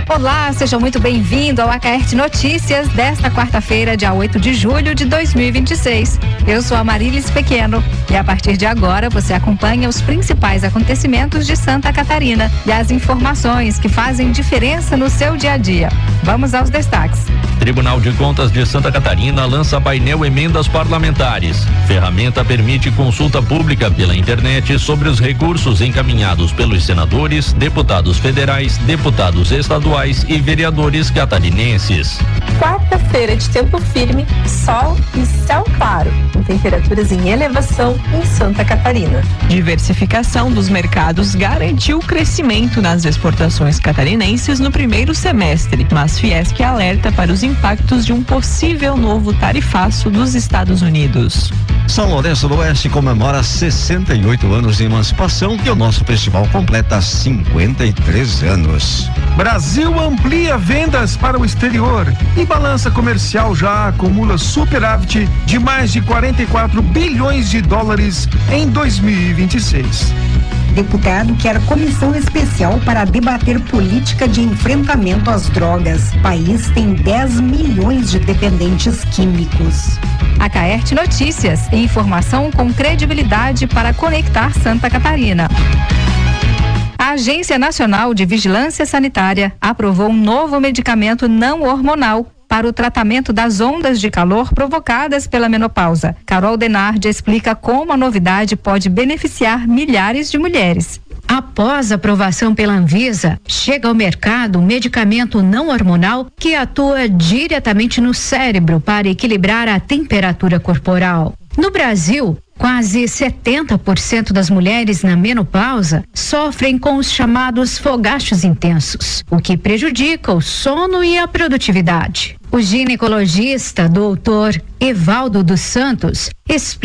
Olá, seja muito bem-vindo ao Acaerte Notícias desta quarta-feira, dia 8 de julho de 2026. Eu sou a Marílis Pequeno e a partir de agora você acompanha os principais acontecimentos de Santa Catarina e as informações que fazem diferença no seu dia a dia. Vamos aos destaques. Tribunal de Contas de Santa Catarina lança painel Emendas Parlamentares. Ferramenta permite consulta pública pela internet sobre os recursos encaminhados pelos senadores, deputados federais, deputados estaduais e vereadores catarinenses. Quarta-feira de tempo firme, sol e céu claro, com temperaturas em elevação em Santa Catarina. Diversificação dos mercados garantiu crescimento nas exportações catarinenses no primeiro semestre, mas Fiesc alerta para os impactos de um possível novo tarifaço dos Estados Unidos. São Lourenço do Oeste comemora 68 anos de emancipação e o nosso festival completa 53 anos. Brasil amplia vendas para o exterior e balança comercial já acumula superávit de mais de 44 bilhões de dólares em 2026. Deputado quer comissão especial para debater política de enfrentamento às drogas. O país tem 10 milhões de dependentes químicos. Acaerte Notícias, informação com credibilidade para conectar Santa Catarina. A Agência Nacional de Vigilância Sanitária aprovou um novo medicamento não hormonal para o tratamento das ondas de calor provocadas pela menopausa. Carol Denardi explica como a novidade pode beneficiar milhares de mulheres. Após aprovação pela Anvisa, chega ao mercado um medicamento não hormonal que atua diretamente no cérebro para equilibrar a temperatura corporal. No Brasil, quase 70% das mulheres na menopausa sofrem com os chamados fogachos intensos, o que prejudica o sono e a produtividade. O ginecologista Dr. Evaldo dos Santos explica